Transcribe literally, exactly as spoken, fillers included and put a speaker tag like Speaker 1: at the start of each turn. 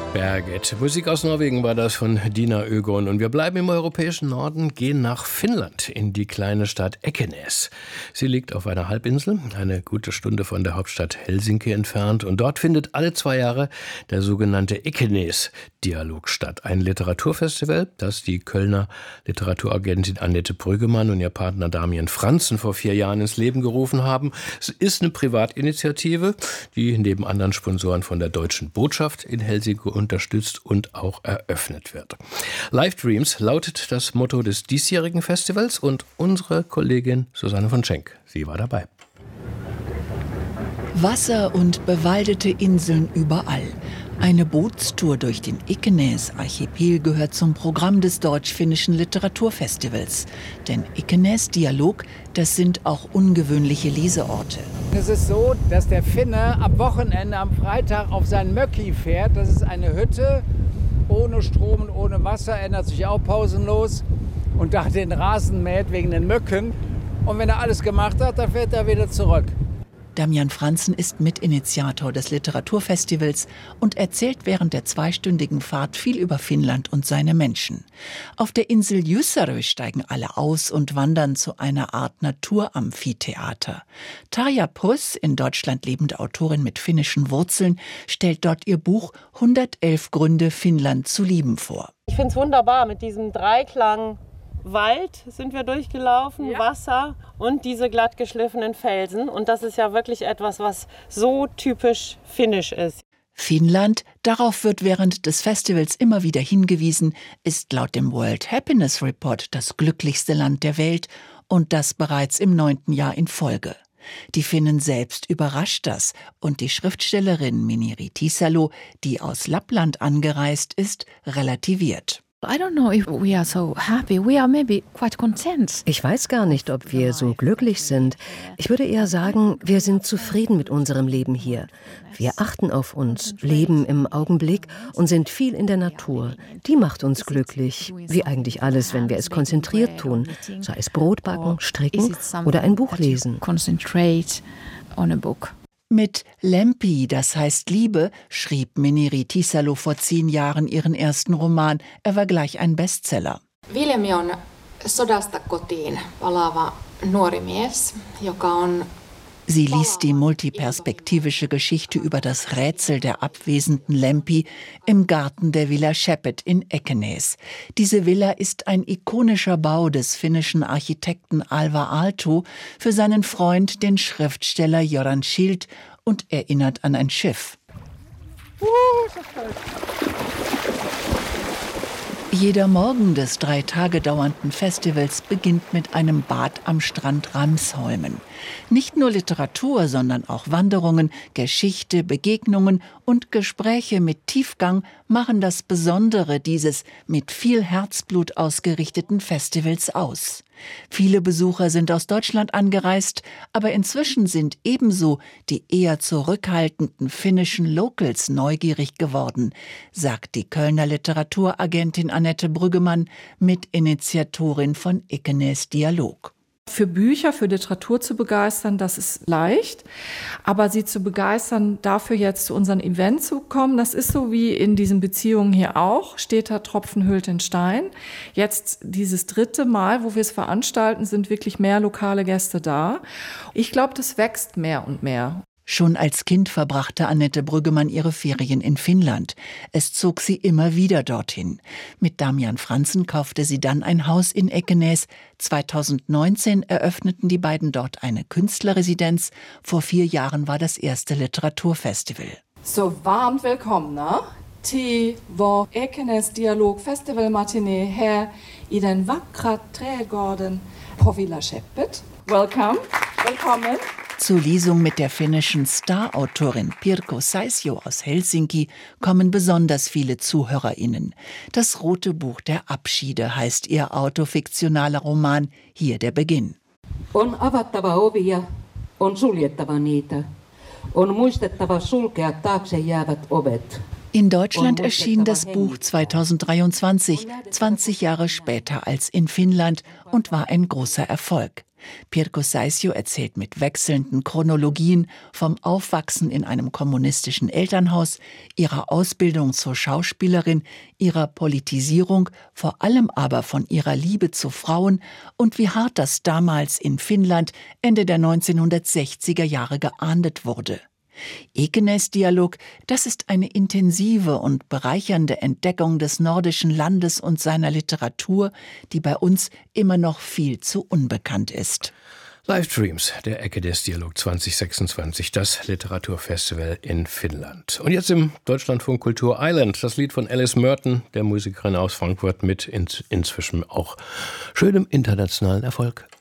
Speaker 1: Berget. Musik aus Norwegen war das von Dina Ögon. Und wir bleiben im europäischen Norden, gehen nach Finnland, in die kleine Stadt Ekenäs. Sie liegt auf einer Halbinsel, eine gute Stunde von der Hauptstadt Helsinki entfernt. Und dort findet alle zwei Jahre der sogenannte Ekenäs-Dialog statt. Ein Literaturfestival, das die Kölner Literaturagentin Annette Brüggemann und ihr Partner Damian Franzen vor vier Jahren ins Leben gerufen haben. Es ist eine Privatinitiative, die neben anderen Sponsoren von der Deutschen Botschaft in Helsinki unterstützt und auch eröffnet wird. Live Dreams lautet das Motto des diesjährigen Festivals und unsere Kollegin Susanne von Schenk, sie war dabei.
Speaker 2: Wasser und bewaldete Inseln überall. Eine Bootstour durch den Ekenäs-Archipel gehört zum Programm des Deutsch-Finnischen Literaturfestivals. Denn Ekenäs-Dialog, das sind auch ungewöhnliche Leseorte.
Speaker 3: Es ist so, dass der Finne am Wochenende, am Freitag auf sein Möcki fährt. Das ist eine Hütte ohne Strom und ohne Wasser, ändert sich auch pausenlos. Und da den Rasen mäht wegen den Mücken. Und wenn er alles gemacht hat, dann fährt er wieder zurück.
Speaker 2: Damian Franzen ist Mitinitiator des Literaturfestivals und erzählt während der zweistündigen Fahrt viel über Finnland und seine Menschen. Auf der Insel Jysärö steigen alle aus und wandern zu einer Art Naturamphitheater. Tarja Puss, in Deutschland lebende Autorin mit finnischen Wurzeln, stellt dort ihr Buch hundertelf Gründe, Finnland zu lieben vor.
Speaker 4: Ich finde es wunderbar mit diesem Dreiklang. Wald sind wir durchgelaufen, ja. Wasser und diese glatt geschliffenen Felsen. Und das ist ja wirklich etwas, was so typisch finnisch ist.
Speaker 2: Finnland, darauf wird während des Festivals immer wieder hingewiesen, ist laut dem World Happiness Report das glücklichste Land der Welt und das bereits im neunten Jahr in Folge. Die Finnen selbst überrascht das und die Schriftstellerin Miniri Tisalo, die aus Lappland angereist ist, relativiert.
Speaker 5: Ich weiß gar nicht, ob wir so glücklich sind. Ich würde eher sagen, wir sind zufrieden mit unserem Leben hier. Wir achten auf uns, leben im Augenblick und sind viel in der Natur. Die macht uns glücklich, wie eigentlich alles, wenn wir es konzentriert tun, sei es Brot backen, stricken oder ein Buch lesen.
Speaker 2: Mit Lempi, das heißt Liebe, schrieb Miniri Tisalo vor zehn Jahren ihren ersten Roman. Er war gleich ein Bestseller.
Speaker 6: Viljami on sodasta kotiin palaava nuori mies, joka on.
Speaker 2: Sie liest die multiperspektivische Geschichte über das Rätsel der abwesenden Lempi im Garten der Villa Schepet in Ekenäs. Diese Villa ist ein ikonischer Bau des finnischen Architekten Alvar Aalto für seinen Freund, den Schriftsteller Göran Schild, und erinnert an ein Schiff. Jeder Morgen des drei Tage dauernden Festivals beginnt mit einem Bad am Strand Ramsholmen. Nicht nur Literatur, sondern auch Wanderungen, Geschichte, Begegnungen und Gespräche mit Tiefgang machen das Besondere dieses mit viel Herzblut ausgerichteten Festivals aus. Viele Besucher sind aus Deutschland angereist, aber inzwischen sind ebenso die eher zurückhaltenden finnischen Locals neugierig geworden, sagt die Kölner Literaturagentin Annette Brüggemann, Mitinitiatorin von Ekenäs Dialog.
Speaker 7: Für Bücher, für Literatur zu begeistern, das ist leicht. Aber sie zu begeistern, dafür jetzt zu unseren Events zu kommen, das ist so wie in diesen Beziehungen hier auch. Steter Tropfen hüllt den Stein. Jetzt dieses dritte Mal, wo wir es veranstalten, sind wirklich mehr lokale Gäste da. Ich glaube, das wächst mehr und mehr.
Speaker 2: Schon als Kind verbrachte Annette Brüggemann ihre Ferien in Finnland. Es zog sie immer wieder dorthin. Mit Damian Franzen kaufte sie dann ein Haus in Ekenäs. zweitausendneunzehn eröffneten die beiden dort eine Künstlerresidenz. Vor vier Jahren war das erste Literaturfestival.
Speaker 7: So warmt willkommen, ne? Till vår Ekenäs Dialog Festival Matinee här i den vackra trädgården på Villa Schepet. Welcome, willkommen.
Speaker 2: Zur Lesung mit der finnischen Star-Autorin Pirkko Saisio aus Helsinki kommen besonders viele ZuhörerInnen. Das Rote Buch der Abschiede heißt ihr autofiktionaler Roman. Hier der Beginn.
Speaker 8: On avattava ovia, on suljettava niitä. On muistettava sulkea taakse jäävät ovet.
Speaker 2: In Deutschland erschien das Buch zweitausenddreiundzwanzig, zwanzig Jahre später als in Finnland, und war ein großer Erfolg. Pirkko Saisio erzählt mit wechselnden Chronologien vom Aufwachsen in einem kommunistischen Elternhaus, ihrer Ausbildung zur Schauspielerin, ihrer Politisierung, vor allem aber von ihrer Liebe zu Frauen und wie hart das damals in Finnland Ende der neunzehnhundertsechziger Jahre geahndet wurde. Ekenäs-Dialog, das ist eine intensive und bereichernde Entdeckung des nordischen Landes und seiner Literatur, die bei uns immer noch viel zu unbekannt ist.
Speaker 1: Livestreams, der Ekenäs-Dialog zwanzig sechsundzwanzig, das Literaturfestival in Finnland. Und jetzt im Deutschlandfunk Kultur Island, das Lied von Alice Merton, der Musikerin aus Frankfurt, mit in, inzwischen auch schönem internationalen Erfolg.